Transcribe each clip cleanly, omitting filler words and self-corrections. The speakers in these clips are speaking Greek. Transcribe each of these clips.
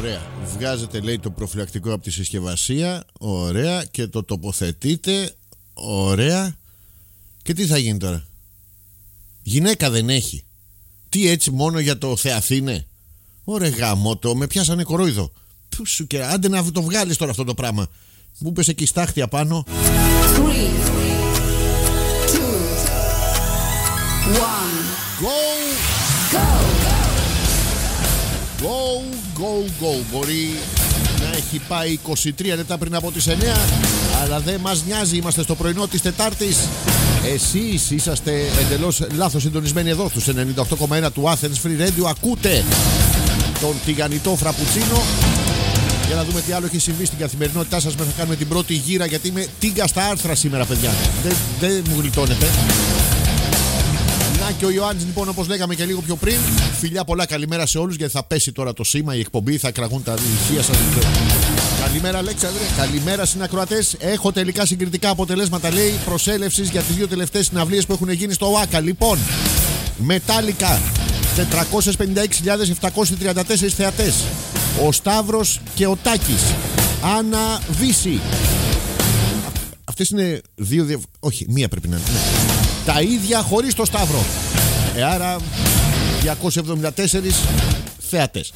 Ωραία. Βγάζετε, λέει, το προφυλακτικό από τη συσκευασία. Ωραία. Και το τοποθετείτε. Ωραία. Και τι θα γίνει τώρα? Γυναίκα δεν έχει. Τι, έτσι μόνο για το Θεαθήνε? Ωραία γαμώτο, με πιάσανε κορόιδο. Πού σου και άντε να το βγάλεις τώρα αυτό το πράγμα. Μου πες εκεί στάχτη απάνω. 3, 2, 1. Go. Μπορεί να έχει πάει 23 λεπτά πριν από τις 9, αλλά δεν μας νοιάζει, είμαστε στο πρωινό της Τετάρτης. Εσείς είσαστε εντελώς λάθος συντονισμένοι εδώ στους 98,1 του Athens Free Radio. Ακούτε τον τηγανιτό φραπουτσίνο. Για να δούμε τι άλλο έχει συμβεί στην καθημερινότητά σας. Θα κάνουμε την πρώτη γύρα, γιατί είμαι τίγκα στα άρθρα σήμερα, παιδιά. Δεν μου γλιτώνετε. Να και ο Ιωάννης, λοιπόν, όπως λέγαμε και λίγο πιο πριν. Φιλιά πολλά, καλημέρα σε όλους, γιατί θα πέσει τώρα το σήμα, η εκπομπή, θα κραγούν τα ηχεία σας. Καλημέρα, Αλέξανδρε. Καλημέρα συνακροατές. Έχω τελικά συγκριτικά αποτελέσματα, λέει, προσέλευσης για τις δύο τελευταίες συναυλίες που έχουν γίνει στο ΟΑΚΑ. Λοιπόν, Μετάλλικα, 456.734 θεατές. Ο Σταύρος και ο Τάκης. Άννα Βύση. Αυτές είναι δύο. Όχι, μία πρέπει να είναι. Ναι. Τα ίδια χωρίς το Σταύρο. Άρα 274 θεατές.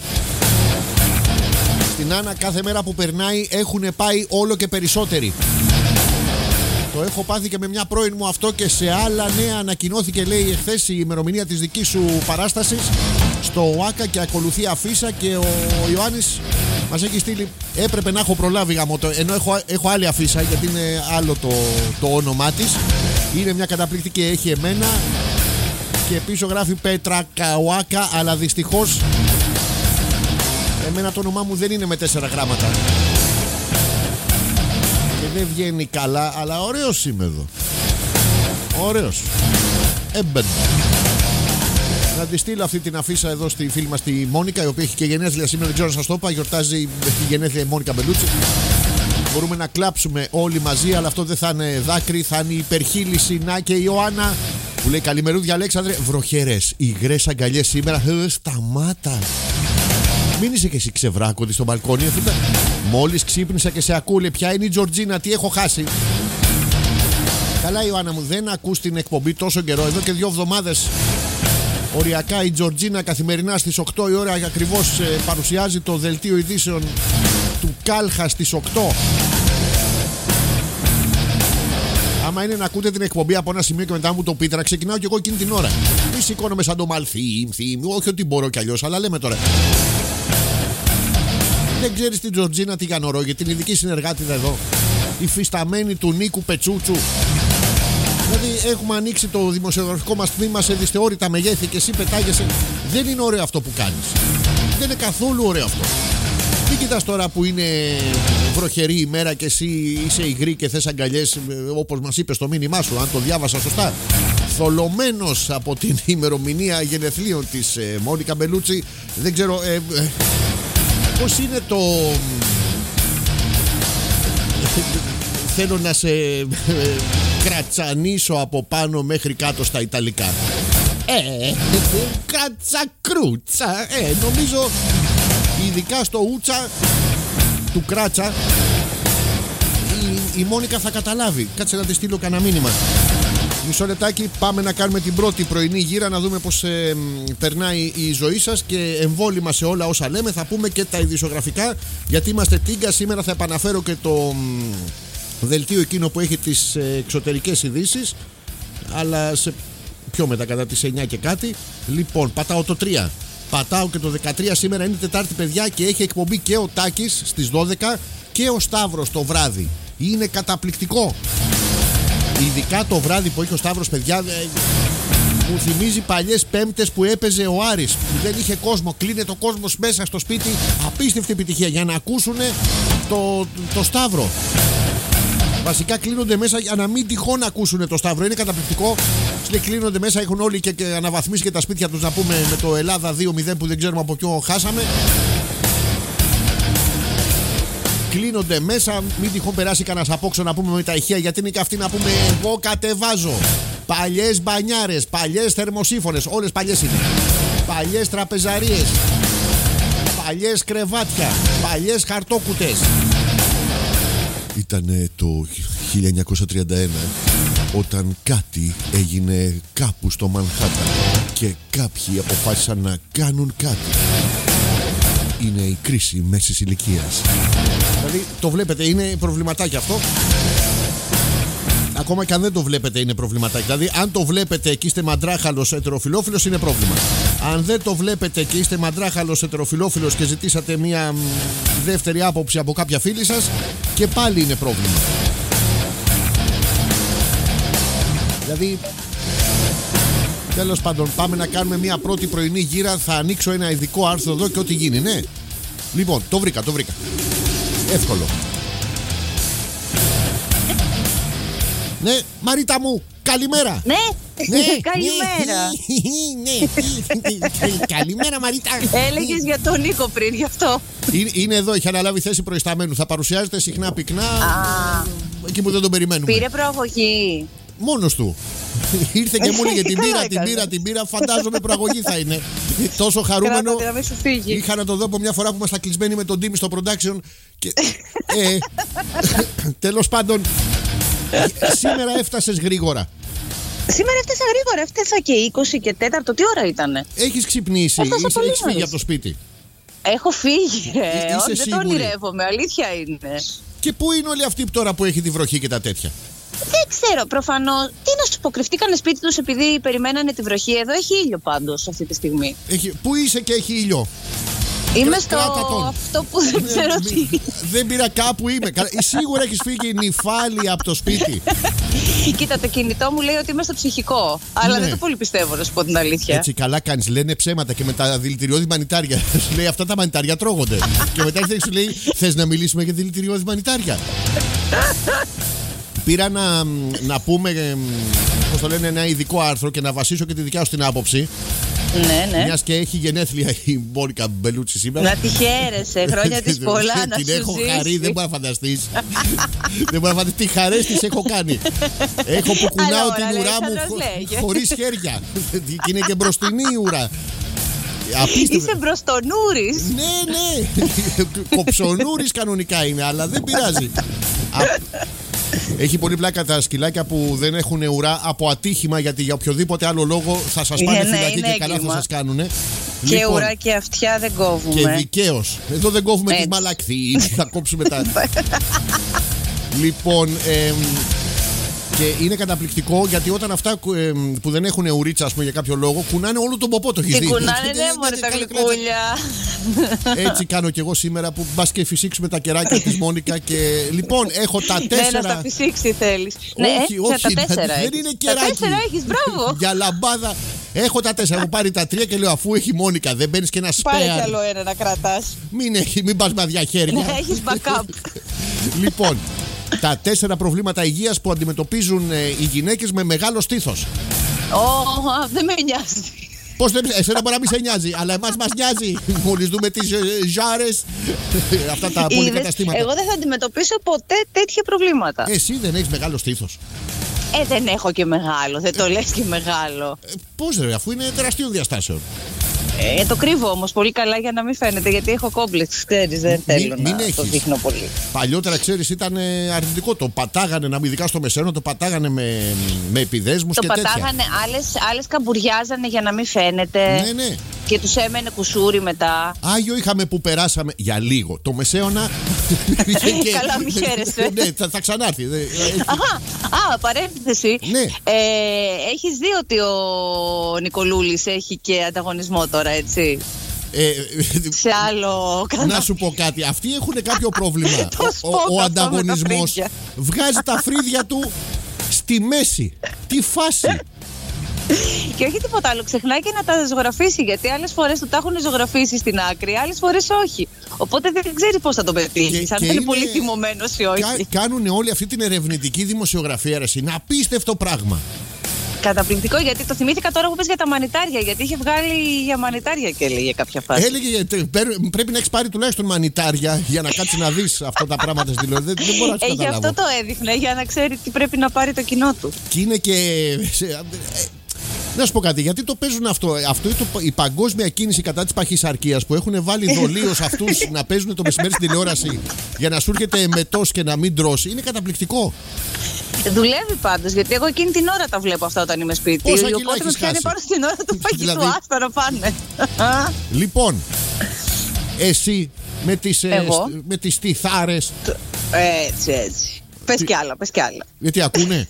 Στην Άννα κάθε μέρα που περνάει έχουν πάει όλο και περισσότεροι. Το έχω πάθει και με μια πρώην μου αυτό, και σε άλλα νέα ανακοινώθηκε, λέει, εχθές η ημερομηνία της δικής σου παράστασης στο ΟΑΚΑ και ακολουθεί αφίσα, και ο Ιωάννης μας έχει στείλει. Έπρεπε να έχω προλάβει γαμώτο, ενώ έχω άλλη αφίσα, γιατί είναι άλλο το όνομά της. Είναι μια καταπληκτική, έχει εμένα και πίσω γράφει Πέτρα Καουάκα, αλλά δυστυχώς εμένα το όνομά μου δεν είναι με 4 γράμματα. Και δεν βγαίνει καλά, αλλά ωραίος είμαι εδώ. Ωραίος. Έμπεν. Να τη στείλω αυτή την αφίσα εδώ στη φίλη μας τη Μόνικα, η οποία έχει και γενέθλια σήμερα, δεν ξέρω να σας το είπα. Γιορτάζει τη γενέθλια η Μόνικα Μπελούτσι. Μπορούμε να κλάψουμε όλοι μαζί, αλλά αυτό δεν θα είναι δάκρυ, θα είναι υπερχείληση. Να και η Ιωάννα που λέει καλημερούδια, Αλέξανδρε. Βροχερές, υγρές αγκαλιές σήμερα. Σταμάτα. Μην είσαι και εσύ ξεβράκοντη στο μπαλκόνι. Μόλις ξύπνησα και σε ακούω, λέει, ποια είναι η Τζορτζίνα, τι έχω χάσει? Καλά, Ιωάννα μου, δεν ακούς την εκπομπή τόσο καιρό, εδώ και 2 εβδομάδες. Οριακά η Τζορτζίνα καθημερινά στις 8 η ώρα ακριβώς παρουσιάζει το δελτίο ειδήσεων του Κάλχα στις 8. Άμα είναι να ακούτε την εκπομπή από ένα σημείο και μετά μου το πείτε, να ξεκινάω κι εγώ εκείνη την ώρα. Μη σηκώνομαι σαν το Μαλθήμ, όχι ότι μπορώ κι αλλιώς, αλλά λέμε τώρα. Δεν ξέρεις την Τζορτζίνα τη Γανορόγη, την ειδική συνεργάτηδα εδώ, η φυσταμένη του Νίκου Πετσούτσου. Δηλαδή έχουμε ανοίξει το δημοσιογραφικό μας τμήμα σε δυσθεώρητα μεγέθη και εσύ πετάγεσαι. Δεν είναι ωραίο αυτό που κάνεις. Δεν είναι καθόλου ωραίο αυτό. Τι κοιτάς τώρα που είναι βροχερή ημέρα και εσύ είσαι υγρή και θες αγκαλιές, όπως μας είπε στο μήνυμά σου, αν το διάβασα σωστά. Θολωμένος από την ημερομηνία γενεθλίων της Μόνικα Μπελούτσι. Δεν ξέρω πώς είναι το... Θέλω να σε κρατσανίσω από πάνω μέχρι κάτω στα Ιταλικά. Κρατσακρούτσα. Νομίζω ειδικά στο ούτσα του κράτσα η Μόνικα θα καταλάβει. Κάτσε να τη στείλω κανένα μήνυμα. Μισό λεπτάκι, πάμε να κάνουμε την πρώτη πρωινή γύρα, να δούμε πως περνάει η ζωή σας και εμβόλυμα σε όλα όσα λέμε. Θα πούμε και τα ειδησιογραφικά, γιατί είμαστε τίγκα. Σήμερα θα επαναφέρω και το δελτίο εκείνο που έχει τις εξωτερικές ειδήσεις, αλλά σε πιο μετά, κατά τις 9 και κάτι. Λοιπόν, πατάω το 3. Πατάω και το 13. Σήμερα είναι Τετάρτη, παιδιά, και έχει εκπομπή και ο Τάκης στις 12 και ο Σταύρος το βράδυ. Είναι καταπληκτικό. Ειδικά το βράδυ που έχει ο Σταύρος, παιδιά, μου θυμίζει παλιές Πέμπτες που έπαιζε ο Άρης, που δεν είχε κόσμο, κλείνε το κόσμος μέσα στο σπίτι. Απίστευτη επιτυχία για να ακούσουν το Σταύρο. Βασικά κλείνονται μέσα για να μην τυχόν ακούσουν το Σταύρο. Είναι καταπληκτικό. Κλείνονται μέσα, έχουν όλοι και αναβαθμίσει και τα σπίτια τους, να πούμε, με το Ελλάδα 2-0 που δεν ξέρουμε από ποιο χάσαμε. Κλείνονται μέσα, μην τυχόν περάσει κανένας απόξω, να πούμε, με τα ηχεία, γιατί είναι και αυτοί, να πούμε, εγώ κατεβάζω παλιές μπανιάρες, παλιές θερμοσύφωνες, όλες παλιές είναι. Παλιές τραπεζαρίες, παλιές κρεβάτια, παλιές χαρτόκουτες. Ήτανε το 1931 όταν κάτι έγινε κάπου στο Μανχάταν και κάποιοι αποφάσισαν να κάνουν κάτι. Είναι η κρίση μέσης ηλικίας. Δηλαδή το βλέπετε, είναι προβληματάκι αυτό. Ακόμα και αν δεν το βλέπετε είναι προβληματάκι. Δηλαδή αν το βλέπετε και είστε μαντράχαλος ετεροφιλόφιλος είναι πρόβλημα. Αν δεν το βλέπετε και είστε μαντράχαλος ετεροφιλόφιλος και ζητήσατε μια δεύτερη άποψη από κάποια φίλη σας, και πάλι είναι πρόβλημα. Δηλαδή, τέλος πάντων, πάμε να κάνουμε μια πρώτη πρωινή γύρα. Θα ανοίξω ένα ειδικό άρθρο εδώ και ό,τι γίνει, ναι. Λοιπόν, το βρήκα. Εύκολο. Ναι, Μαρίτα μου, καλημέρα. Ναι, καλημέρα. Καλημέρα, Μαρίτα. Έλεγες για τον Νίκο πριν, γι' αυτό. Είναι εδώ, έχει αναλάβει θέση προϊσταμένου. Θα παρουσιάζεται συχνά πυκνά εκεί που δεν τον περιμένουμε. Πήρε προαγωγή. Μόνος του. Ήρθε και μου έλεγε την πήρα. Φαντάζομαι προαγωγή θα είναι. Τόσο χαρούμενο. Κράτατε να μην σου φύγει. Είχα να το δω από μια φορά που ήμασταν κλεισμένοι με τον Τίμη στο production. Τέλος πάντων, σήμερα έφτασες γρήγορα. Σήμερα έφτασα γρήγορα. Έφτασα και 20 και 4. Τι ώρα ήτανε? Έχεις ξυπνήσει, έχεις φύγει από το σπίτι? Έχω φύγει. Είσαι δεν το ονειρεύομαι. Αλήθεια είναι. Και πού είναι όλοι αυτοί τώρα που έχει τη βροχή και τα τέτοια? Δεν ξέρω, προφανώς. Τι να σου πω, κρυφτήκανε σπίτι τους επειδή περιμένανε τη βροχή. Εδώ έχει ήλιο πάντως αυτή τη στιγμή. Πού είσαι και έχει ήλιο? Είμαι στο αυτό που δεν ξέρω τι. Δεν πήρα, κάπου είμαι. Σίγουρα έχεις φύγει νυφάλια από το σπίτι. Κοίτα, το κινητό μου λέει ότι είμαι στο ψυχικό. Αλλά δεν το πολύ πιστεύω, να σου πω την αλήθεια. Έτσι, καλά κάνεις. Λένε ψέματα και με τα δηλητηριώδη μανιτάρια. Σου λέει αυτά τα μανιτάρια τρώγονται. Και μετά σου λέει, θες να μιλήσουμε για δηλητηριώδη μανιτάρια? Πήρα να πούμε, πώς το λένε, ένα ειδικό άρθρο και να βασίσω και τη δικιά σου την άποψη. Ναι. Μιας και έχει γενέθλια η Μόνικα Μπελούτσι σήμερα. Να τη χαίρεσαι, χρόνια της πολλά να σου την έχω ζήσει. χαρεί, δεν μπορεί να φανταστείς. Δεν μπορεί να φανταστείς τι χαρές της έχω κάνει. Έχω που κουνάω την ουρά μου χωρίς χέρια. Και είναι και μπροστινή η ουρά. Είσαι μπροστονούρης. Ναι. Κοψονούρης κανονικά είναι, αλλά δεν πειράζει. Έχει πολύ πλάκα τα σκυλάκια που δεν έχουν ουρά από ατύχημα, γιατί για οποιοδήποτε άλλο λόγο θα σας πάνε φυλακή και καλά θα σας κάνουνε. Και λοιπόν, ουρά και αυτιά δεν κόβουμε. Και δικαίως. Εδώ δεν κόβουμε τις μαλακθείς. Θα κόψουμε τα... Λοιπόν, και είναι καταπληκτικό γιατί όταν αυτά που δεν έχουν ουρίτσα, ας πούμε, για κάποιο λόγο, κουνάνε όλο τον ποπό. Το έχεις δει? Κουνάνε, ναι, μωρέ τα γλυκούλια. Έτσι κάνω κι εγώ σήμερα που μπας και φυσήξουμε τα κεράκια της Μόνικα. Και λοιπόν, έχω τα 4. Ναι, να τα φυσήξει θέλεις. Όχι, τα 4 δεν είναι κεράκι. Τα 4 έχεις, μπράβο. Για λαμπάδα. Έχω τα 4, μου πάρει τα 3 και λέω, αφού έχει Μόνικα, δεν μπαίνεις και ένα σπέαρ? Πάρε κι άλλο ένα να κρατάς. Μην πας με αδειά χέρια. Ναι, έχεις backup. Λοιπόν, τα 4 προβλήματα υγείας που αντιμετωπίζουν οι γυναίκες με μεγάλο στήθος. Δεν με νοιάζει. Πώς δεν, εσένα μπορεί να μην σε νοιάζει, αλλά εμάς μας νοιάζει. Μόλις δούμε τις ζάρες, αυτά τα πολυκαταστήματα. Εγώ δεν θα αντιμετωπίσω ποτέ τέτοια προβλήματα. Εσύ δεν έχεις μεγάλο στήθος? Δεν έχω και μεγάλο, δεν το λες και μεγάλο. Πώς ρε, αφού είναι τεραστίων διαστάσεων. Το κρύβω όμως πολύ καλά για να μην φαίνεται, γιατί έχω κόμπλεξ, ξέρεις, δεν θέλω να το δείχνω πολύ. Παλιότερα, ξέρεις, ήταν αρνητικό. Το πατάγανε, ειδικά στο μεσαίωνα, το πατάγανε με επιδέσμους και τέτοια. Το πατάγανε, άλλες καμπουριάζανε για να μην φαίνεται. Ναι. Και τους έμενε κουσούρι μετά. Άγιο είχαμε που περάσαμε για λίγο. Το μεσαίωνα. Καλά, μη χαίρεσαι. Ναι, θα ξανάρθει. Παρένθεση. Ναι. Έχεις δει ότι ο Νικολούλης έχει και ανταγωνισμό τώρα, έτσι? Σε άλλο κανάλι. Να σου πω κάτι. Αυτοί έχουν κάποιο πρόβλημα. Ο ανταγωνισμός βγάζει τα φρύδια του στη μέση. Τι φάση. Και όχι τίποτα άλλο, ξεχνάει και να τα ζωγραφίσει. Γιατί άλλες φορές του τα έχουν ζωγραφίσει στην άκρη, άλλες φορές όχι. Οπότε δεν ξέρει πώς θα το πετύχει. Αν είναι πολύ θυμωμένος ή όχι. Κάνουν όλη αυτή την ερευνητική δημοσιογραφία, ρε. Είναι απίστευτο πράγμα. Καταπληκτικό, γιατί το θυμήθηκα τώρα που πες για τα μανιτάρια. Γιατί είχε βγάλει για μανιτάρια και έλεγε κάποια φάση. Έλεγε πρέπει να έχεις πάρει τουλάχιστον μανιτάρια για να κάτσεις να δεις αυτά τα πράγματα στην τηλεόραση. Δεν μπορώ να το καταλάβω. Γι' αυτό το έδειχνε, για να ξέρει τι πρέπει να πάρει το κοινό του. Και είναι και. Να σου πω κάτι, γιατί το παίζουν αυτό. Αυτό είναι η παγκόσμια κίνηση κατά της παχυσαρκίας που έχουν βάλει δολίως αυτούς να παίζουν το μεσημέρι στην τηλεόραση για να σου έρχεται εμετός και να μην τρώσει. Είναι καταπληκτικό. Δουλεύει πάντως, γιατί εγώ εκείνη την ώρα τα βλέπω αυτά όταν είμαι σπίτι. Πόσα κιλά οπότε με έχεις πιάνει χάσει? πάνω στην ώρα του φαγητού. Δηλαδή... Άστα να πάνε. Λοιπόν, εσύ με τις τυθάρες. Έτσι. Πες κι άλλα. Γιατί ακούνε.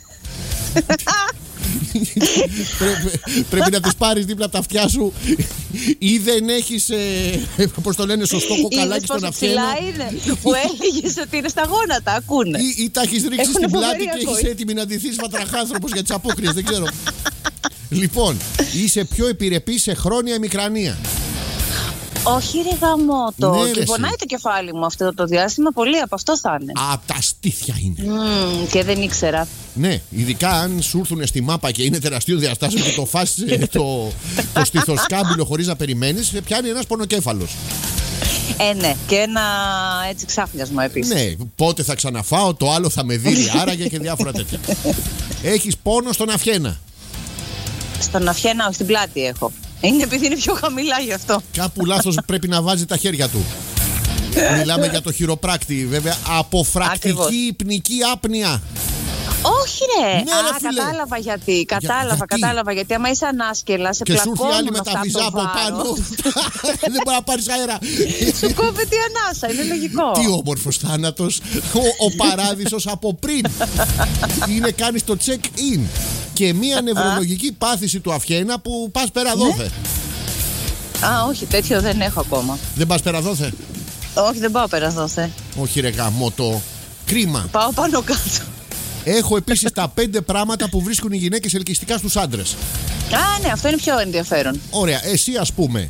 Πρέπει να τις πάρεις δίπλα από τα αυτιά σου ή δεν έχεις, πώς το λένε, σωστό κοκαλάκι στον αυχένα. Είναι που έλεγες ότι είναι στα γόνατα, ακούνε. Ή τα έχεις ρίξει στην πλάτη και έχεις έτοιμη να ντυθείς βατραχάνθρωπος για τις απόκριες, δεν ξέρω. Λοιπόν, είσαι πιο επιρρεπής σε χρόνια ημικρανία. Όχι ρε γαμώτο, Ναι, και πονάει το κεφάλι μου αυτό το διάστημα πολύ, από αυτό θα είναι. Απ' τα στήθια είναι. Και δεν ήξερα. Ναι, ειδικά αν σου έρθουν στη μάπα και είναι τεραστίο διαστάσιο και το φας το στιθοσκάμπιλο χωρίς να περιμένεις, πιάνει ένας πονοκέφαλος. Ναι, και ένα έτσι ξάφνιασμα επίσης. Ναι, πότε θα ξαναφάω, το άλλο θα με δει άραγε και διάφορα τέτοια. Έχεις πόνο στον αυχένα. Στον αυχένα, όχι, στην πλάτη έχω. Είναι επειδή είναι πιο χαμηλά γι' αυτό. Κάπου λάθος πρέπει να βάζει τα χέρια του. Μιλάμε για το χειροπράκτη, βέβαια. Αποφρακτική υπνική άπνοια. Όχι ρε, κατάλαβα γιατί. Κατάλαβα γιατί άμα είσαι ανάσκελα, σε πλακώνουν. Και σου έρθει άλλη με τα βυζά από πάνω. Δεν μπορεί να πάρεις αέρα. Σου κόβεται η ανάσα, είναι λογικό. Τι όμορφος θάνατος. Ο παράδεισος από πριν. Είναι, κάνεις το check-in. Και μία νευρολογική πάθηση του αυχένα που πας πέρα δόθε. Όχι, τέτοιο δεν έχω ακόμα. Δεν πας πέρα δόθε? Όχι, δεν πάω πέρα δόθε. Όχι ρε γαμώτο. Κρίμα. Πάω πάνω κάτω. Έχω επίσης τα 5 πράγματα που βρίσκουν οι γυναίκες ελκυστικά στους άντρες. Ναι, αυτό είναι πιο ενδιαφέρον. Ωραία, εσύ ας πούμε.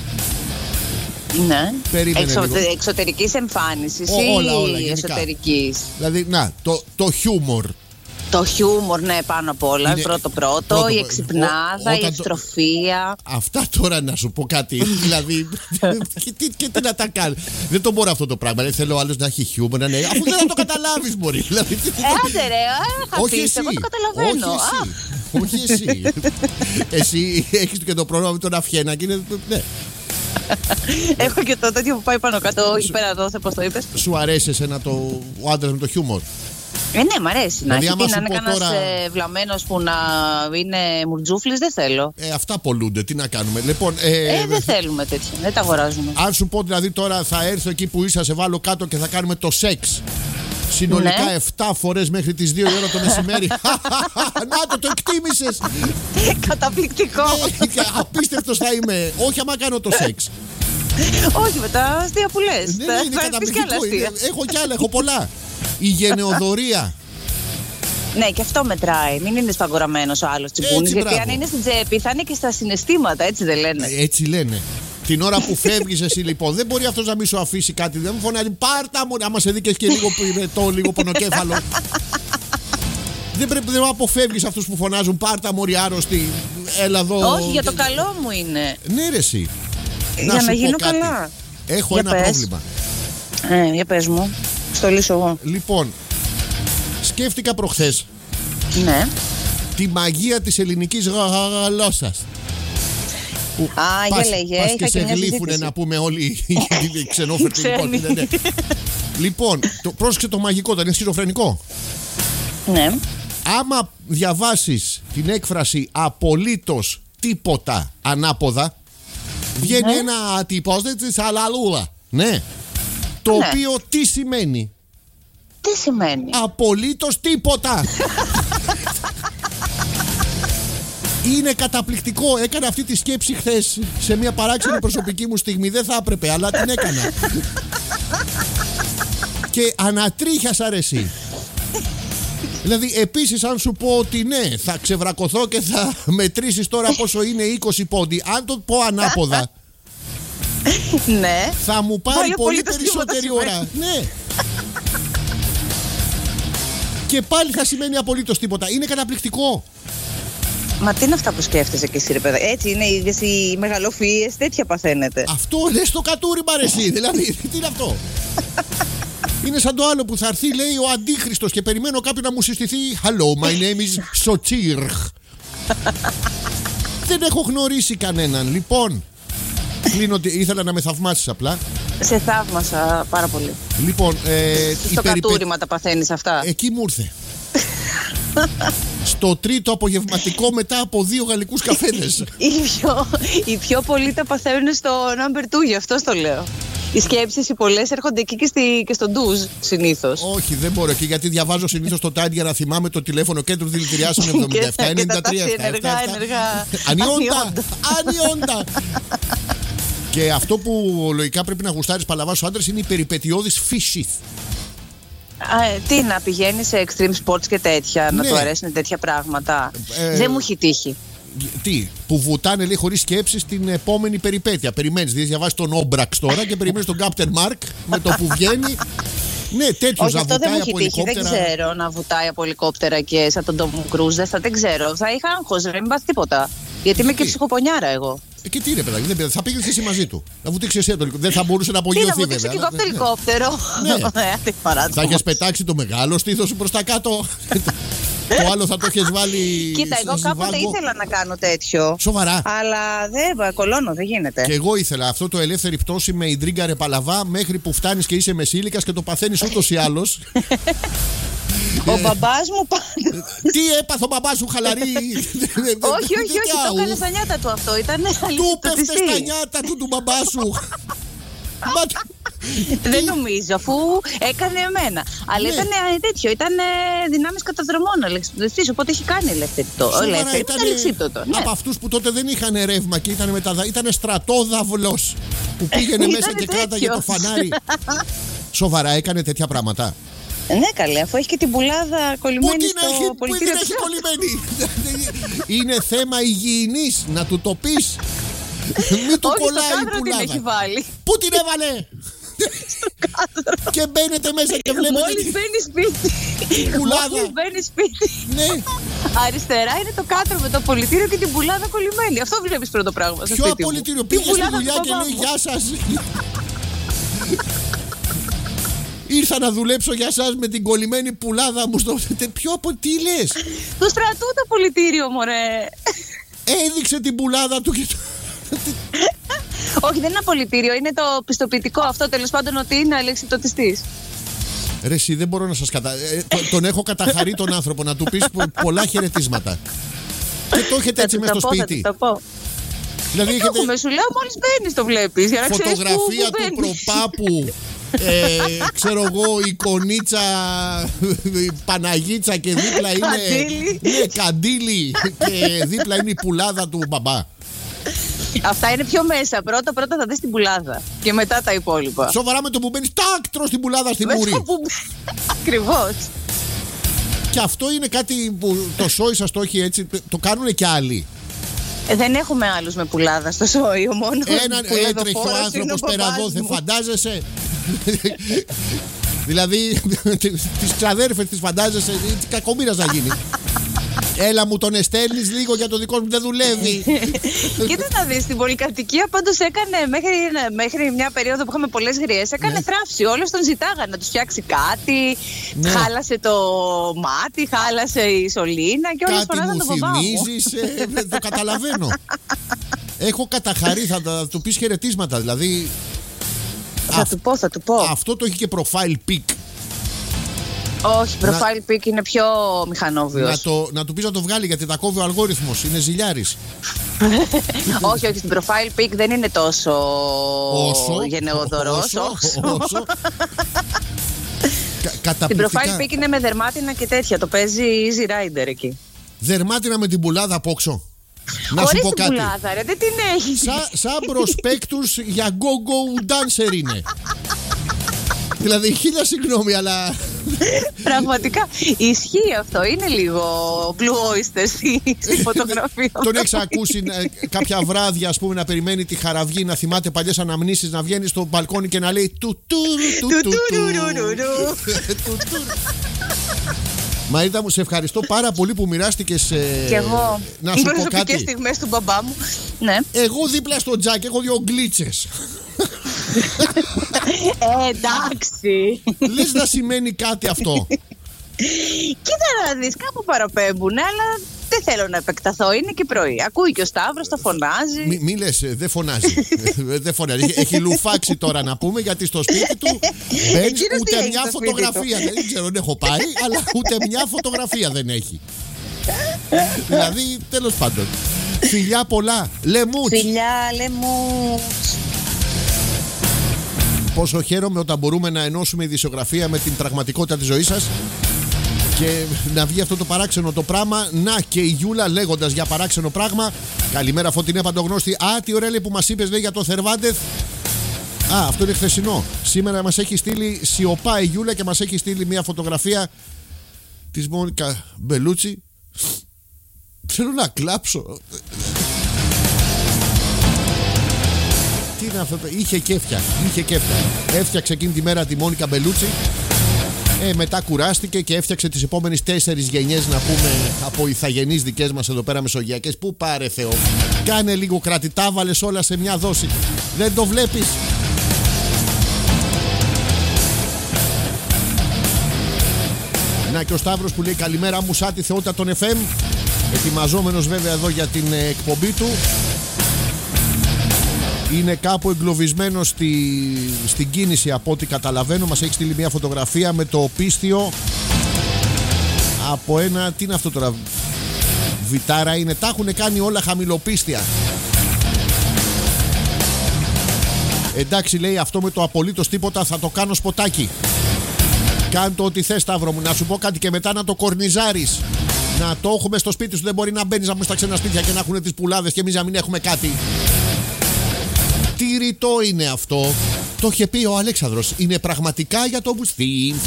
Ναι. Περίμενε λίγο. Εξωτερικής εμφάνισης όλα, ή εσωτερικής? Δηλαδή, το χιούμορ. Το χιούμορ, ναι, πάνω απ' όλα. Είναι πρώτο, η εξυπνάδα, η ευστροφία. Αυτά τώρα να σου πω κάτι. Δηλαδή. και τι να τα κάνει. Δεν το μπορώ αυτό το πράγμα. Δεν θέλω άλλο να έχει χιούμορ. Αφού δεν θα το καταλάβει, μπορεί. Άντε ρε, όχι εσύ. Εγώ το καταλαβαίνω. Όχι εσύ. Εσύ έχει και το πρόβλημα με τον αυχένα και είναι. Έχω και το τέτοιο που πάει πάνω κάτω. Όχι πέρα δόθε, πώς το είπες. Σου αρέσει εσένα ο άντρας με το χιούμορ? Ναι, μ' αρέσει. Δηλαδή, να είναι κανένας βλαμμένος που να είναι μουρτζούφλης, δεν θέλω. Αυτά πολλούνται, τι να κάνουμε. Λοιπόν, δεν θέλουμε τέτοια, δεν τα αγοράζουμε. Αν σου πω δηλαδή τώρα θα έρθω εκεί που είσαι, σε βάλω κάτω και θα κάνουμε το σεξ. Συνολικά 7 φορές μέχρι τις 2 η ώρα το μεσημέρι. Να το εκτίμησες. Καταπληκτικό. Απίστευτος θα είμαι. Όχι άμα κάνω το σεξ. Όχι με τα αστεία που λες. Ναι, είναι καταπληκτικό. Έχω κι άλλα, έχω πολλά. Η γενεοδορία. Ναι, και αυτό μετράει. Μην είναι σταγοραμένος ο άλλος τσιπούνης. Γιατί αν είναι στην τσέπη θα είναι και στα συναισθήματα, έτσι δεν λένε? Έτσι λένε. Την ώρα που φεύγεις εσύ λοιπόν, δεν μπορεί αυτός να μην σου αφήσει κάτι. Δεν μου φωνάζει πάρτα μου, άμα σε δίκες και λίγο πονοκέφαλο. Δεν πρέπει να αποφεύγεις αυτούς που φωνάζουν πάρτα μωρή άρρωστη. Έλα εδώ. Όχι, για το καλό μου είναι. Ναι ρε εσύ. Για να γίνω καλά. Έχω ένα πρόβλημα. Για πες μου. Στο λύσω εγώ. Λοιπόν, σκέφτηκα προχθές. Ναι. Τη μαγεία της ελληνικής γλώσσας. Για λέγε. Πας και σε γλύφουνε να πούμε όλοι οι ξενόφερτοι. Λοιπόν, πρόσεξε το μαγικό, είναι σχιζοφρενικό. Ναι. Άμα διαβάσεις την έκφραση απολύτως τίποτα ανάποδα, βγαίνει ένα ατυπώστε της αλαλούλα. Ναι. Το οποίο τι σημαίνει? Τι σημαίνει? Απολύτως τίποτα. Είναι καταπληκτικό. Έκανα αυτή τη σκέψη χθες σε μια παράξενη προσωπική μου στιγμή. Δεν θα έπρεπε, αλλά την έκανα. Και ανατρίχιασα ρε εσύ. Δηλαδή επίσης αν σου πω ότι ναι, θα ξεβρακωθώ και θα μετρήσεις τώρα πόσο είναι 20 πόντι. Αν το πω ανάποδα, ναι, θα μου πάρει πολύ περισσότερη ώρα. Ναι. Και πάλι θα σημαίνει απολύτως τίποτα. Είναι καταπληκτικό. Μα τι είναι αυτά που σκέφτεσαι και εσύ ρε παιδά? Έτσι είναι οι ίδιες οι μεγαλοφυΐες, τέτοια παθαίνετε. Αυτό λες το κατούρι μ' αρέσει. Δηλαδή τι είναι αυτό? Είναι σαν το άλλο που θα έρθει, λέει, ο Αντίχριστος και περιμένω κάποιον να μου συστηθεί. Hello, my name is Sochirch. Δεν έχω γνωρίσει κανέναν. Λοιπόν, ήθελα να με θαυμάσεις απλά. Σε θαύμασα πάρα πολύ. Λοιπόν, στο κατούριμα τα παθαίνεις αυτά. Εκεί μου ήρθε. Στο τρίτο απογευματικό μετά από 2 γαλλικούς καφέδες. Οι πιο πολλοί τα παθαίνουν στο number 2, γι' αυτό το λέω. Οι σκέψεις οι πολλές έρχονται εκεί και στο ντουζ συνήθως. Όχι, δεν μπορώ. Και γιατί διαβάζω συνήθως το time για να θυμάμαι το τηλέφωνο κέντρο δηλητηριάσεων 77-93. Ενεργά. Ανιόντα. Και αυτό που λογικά πρέπει να γουστάρεις παλαβά στους άντρες είναι η περιπετειώδης φύση. Τι να πηγαίνει σε extreme sports και τέτοια, να του αρέσουν τέτοια πράγματα. Δεν μου έχει τύχει. Τι, που βουτάνε λέει χωρίς σκέψη στην επόμενη περιπέτεια. Περιμένεις, διαβάζεις τον Όμπραξ τώρα και περιμένεις τον Captain Mark με το που βγαίνει. Ναι, τέτοιος να βουτάει από ελικόπτερα. Δεν ξέρω να βουτάει από ελικόπτερα και σαν τον Tom Cruise, δεν ξέρω. Θα είχα άγχος, δεν μην πάθει τίποτα. Γιατί είμαι και ψυχοπονιάρα εγώ. Και τι είναι, παιδάκι, δεν θα πήγαινε εσύ μαζί του. Θα βουτήξει εσύ το ελικόπτερο. Δεν θα μπορούσε να απογειωθεί, βέβαια. Και εγώ από το ελικόπτερο. Θα έχεις πετάξει το μεγάλο στήθος σου προς τα κάτω. Το άλλο θα το έχεις βάλει. Κοίτα, εγώ κάποτε ήθελα να κάνω τέτοιο. Σοβαρά. Αλλά δεν κολώνω, δεν γίνεται. Και εγώ ήθελα αυτό το ελεύθερη πτώση με ιντρίγκαρε παλαβά μέχρι που φτάνεις και είσαι μεσήλικας και το παθαίνεις ούτως ή άλλως. Ο μπαμπάς μου πάντα. Τι έπαθε ο μπαμπάς σου, χαλαρή? Όχι, το έκανε στα νιάτα του αυτό. Του πέφτες στα νιάτα του μπαμπά σου. Δεν νομίζω, αφού έκανε εμένα. Αλλά ήταν τέτοιο, ήταν δυνάμεις καταδρομών αλεξιπτωτιστής, οπότε έχει κάνει ελεύθερη αλεξίπτωτο. Από αυτούς που τότε δεν είχαν ρεύμα και ήταν στρατόδαυλος που πήγαινε μέσα και κράταγε το φανάρι. Σοβαρά έκανε τέτοια πράγματα? Ναι, καλέ, αφού έχει και την πουλάδα κολλημένη στο πολιτήριο. Πού την έχει κολλημένη? Είναι θέμα υγιεινής, να του το πεις. Μην του κολλάει η πουλάδα. Την έχει βάλει. Πού την έβαλε? Στο κάδρο. Και μπαίνετε μέσα και βλέπετε. Μόλις μπαίνει σπίτι. Πουλάδα. Μόλις μπαίνει σπίτι. Ναι. Αριστερά είναι το κάδρο με το πολιτήριο και την πουλάδα κολλημένη. Αυτό βλέπεις πρώτο πράγμα. Ποιο πολιτήριο? Πήγε στη δουλειά και λέει γεια σας. Ήρθα να δουλέψω για σας με την κολλημένη πουλάδα μου στο... Τι λες? Του στρατού το πολιτήριο, μωρέ. Έδειξε την πουλάδα του και... Όχι, δεν είναι ένα πολιτήριο, είναι το πιστοποιητικό αυτό, τέλος πάντων, ότι είναι αλεξιπτωτιστής. Ρε εσύ, δεν μπορώ να σας τον έχω καταχαρεί τον άνθρωπο, να του πεις πολλά χαιρετίσματα. Και το έχετε έτσι μες στο σπίτι. Θα το πω. Δηλαδή έχετε... Σου λέω μόλις μπαίνεις το βλέπεις. Για να φωτογραφία του προπάπου. Ξέρω εγώ, εικονίτσα Παναγίτσα και δίπλα είναι Καντήλι και δίπλα είναι η πουλάδα του μπαμπά. Αυτά είναι πιο μέσα. Πρώτα θα δεις την πουλάδα και μετά τα υπόλοιπα. Σοβαρά, με το που μπαίνεις, τάκ, τρως την πουλάδα στη μούρη. Ακριβώς. Και αυτό είναι κάτι που το σόι σας το έχει έτσι, το κάνουνε κι άλλοι. Δεν έχουμε άλλους με πουλάδα στο σόι. Έναν έτρεχε ο άνθρωπος πέρα εδώ, δεν φαντάζεσαι? Δηλαδή τις ξαδέρφες τις φαντάζεσαι? Τι κακομοίρας να γίνει. Έλα μου τον εστέλνεις λίγο, για το δικό μου δεν δουλεύει. Κοίτα να δεις, στην πολυκατοικία πάντως έκανε μέχρι μια περίοδο που είχαμε πολλές γριές, έκανε θράψη. Όλες τον ζητάγανε να τους φτιάξει κάτι. Χάλασε το μάτι, χάλασε η σωλήνα και όλες φωνάζαν τον μπαμπά μου. Κάτι μου θυμίζεις, το καταλαβαίνω. Έχω καταχαρεί, θα του πεις χαιρετίσματα δηλαδή. Θα του πω. Αυτό το έχει και profile pic. Όχι, profile pic είναι πιο μηχανόβιος. Να του πεις να το βγάλει, γιατί τα κόβει ο αλγόριθμος. Είναι ζηλιάρης. όχι, στην profile pic δεν είναι τόσο γενναιοδωρός. Όσο. Την profile pic είναι με δερμάτινα και τέτοια. Το παίζει Easy Rider εκεί. Δερμάτινα με την πουλάδα απόξω. Να σου πω κάτι. Πουλάδα, ρε, δεν την έχεις. Σαν προσπέκτους για go-go dancer είναι. Δηλαδή, χίλια συγγνώμη, αλλά... Πραγματικά, ισχύει αυτό. Είναι λίγο Blue Oyster στη φωτογραφία. Τον έχεις ακούσει κάποια βράδια, ας πούμε, να περιμένει τη Χαραυγή, να θυμάται παλιές αναμνήσεις, να βγαίνει στο μπαλκόνι και να λέει Μαρίτα μου, σε ευχαριστώ πάρα πολύ που μοιράστηκες. Κι εγώ. Να σου πω κάτι. Οι στιγμές του μπαμπά μου. Ναι. Εγώ δίπλα στο Τζακ έχω 2 γκλίτσες. Εντάξει. Λες να σημαίνει κάτι αυτό? Κοίτα να δεις, κάπου παραπέμπουν, αλλά δεν θέλω να επεκταθώ, είναι και πρωί. Ακούει και ο Σταύρος, τα φωνάζει. Μη λες, δεν φωνάζει. Δεν φωνάζει. Έχει λουφάξει τώρα να πούμε, γιατί στο σπίτι του μπαίνει, ούτε μια φωτογραφία. Δεν ξέρω, δεν έχω πάει, αλλά ούτε μια φωτογραφία δεν έχει. Δηλαδή, τέλος πάντων. Φιλιά πολλά, λεμούτς. Φιλιά, λεμούτς. Πόσο χαίρομαι όταν μπορούμε να ενώσουμε ειδησιογραφία με την πραγματικότητα της ζωής σας και να βγει αυτό το παράξενο το πράγμα. Να και η Γιούλα λέγοντας για παράξενο πράγμα. Καλημέρα Φωτεινέ Παντογνώστη. Α, τι ωραία λέει που μας είπες, λέει, για το Θερβάντεθ. Α, αυτό είναι χθεσινό. Σήμερα μας έχει στείλει σιωπά η Γιούλα και μας έχει στείλει μια φωτογραφία της Μόνικα Μπελούτσι. Θέλω να κλάψω. Τι είναι αυτό το... Είχε κέφια. Έφτιαξε εκείνη τη μέρα τη Μόνικα Μπελούτσι. Μετά κουράστηκε και έφτιαξε τις επόμενες 4 γενιές, να πούμε, από ηθαγενείς δικές μας εδώ πέρα μεσογειακές. Πού πάρε Θεό. Κάνε λίγο κρατητά, βάλες όλα σε μια δόση. Δεν το βλέπεις. Να και ο Σταύρος που λέει καλημέρα μου σάτι θεότητα των FM. Ετοιμαζόμενος βέβαια εδώ για την εκπομπή του. Είναι κάπου εγκλωβισμένος στην κίνηση από ό,τι καταλαβαίνω. Μας έχει στείλει μια φωτογραφία με το πίστιο από ένα... Τι είναι αυτό τώρα, Βιτάρα είναι. Τα έχουν κάνει όλα χαμηλοπίστια. Εντάξει, λέει, αυτό με το απολύτως τίποτα θα το κάνω σποτάκι. Κάν το ό,τι θες, Σταύρο μου. Να σου πω κάτι και μετά να το κορνιζάρεις. Να το έχουμε στο σπίτι σου. Δεν μπορεί να μπαίνεις να πούμε στα ξένα σπίτια και να έχουν τις πουλάδες και εμείς να μην έχουμε κάτι. Τι ρητό είναι αυτό. Το είχε πει ο Αλέξανδρος. Είναι πραγματικά για το μπουστί.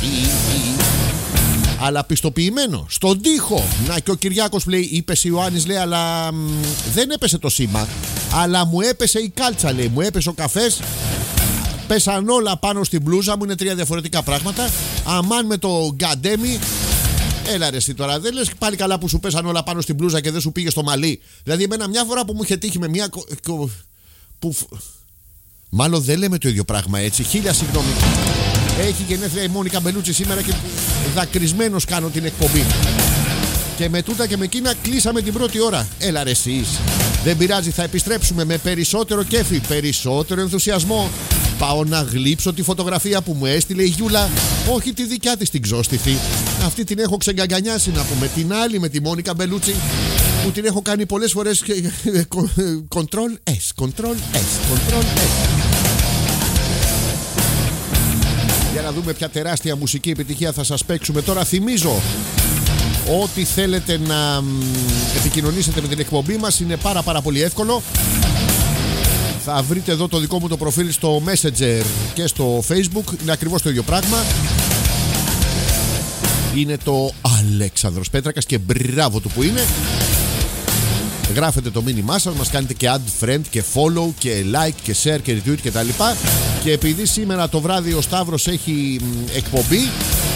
Αλλά πιστοποιημένο. Στον τοίχο. Να και ο Κυριάκος που λέει, είπες Ιωάννης, λέει, αλλά δεν έπεσε το σήμα. Αλλά μου έπεσε η κάλτσα, λέει. Μου έπεσε ο καφές. Πέσαν όλα πάνω στην μπλούζα μου. Είναι 3 διαφορετικά πράγματα. Αμάν με το γκαντέμι. Έλα ρε εσύ τώρα, δεν λες πάλι καλά που σου πέσαν όλα πάνω στην μπλούζα και δεν σου πήγε στο μαλλί. Δηλαδή εμένα μια φορά που μου είχε τύχει με μια... που... Μάλλον δεν λέμε το ίδιο πράγμα έτσι. 1000 συγγνώμη. Έχει γενέθλια η Μόνικα Μπελούτσι σήμερα και δακρυσμένος κάνω την εκπομπή. Και με τούτα και με εκείνα κλείσαμε την πρώτη ώρα. Έλα ρε εσείς. Δεν πειράζει, θα επιστρέψουμε με περισσότερο κέφι, περισσότερο ενθουσιασμό. Πάω να γλύψω τη φωτογραφία που μου έστειλε η Γιούλα. Όχι τη δικιά της την ξόστιθη. Αυτή την έχω ξεγκαγκανιάσει, να πούμε. Την άλλη με τη Μόνικα Μπελούτσι που την έχω κάνει πολλές φορές. Ctrl S, Ctrl S, Ctrl S. Για να δούμε ποια τεράστια μουσική επιτυχία θα σας παίξουμε τώρα. Θυμίζω, ό,τι θέλετε να επικοινωνήσετε με την εκπομπή μας είναι πάρα πολύ εύκολο. Θα βρείτε εδώ το δικό μου το προφίλ στο Messenger και στο Facebook. Είναι ακριβώς το ίδιο πράγμα. Είναι το Αλέξανδρος Πέτρακας και μπράβο του που είναι. Γράφετε το μήνυμά σας, μας κάνετε και add friend και follow και like και share και retweet και τα λοιπά. Και επειδή σήμερα το βράδυ ο Σταύρος έχει εκπομπή,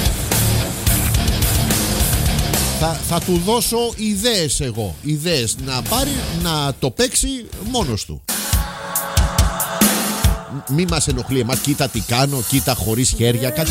θα του δώσω ιδέες εγώ. Ιδέες να πάρει να το παίξει μόνος του. Μη μας ενοχλεί εμάς, κοίτα τι κάνω, κοίτα χωρίς χέρια, κάτι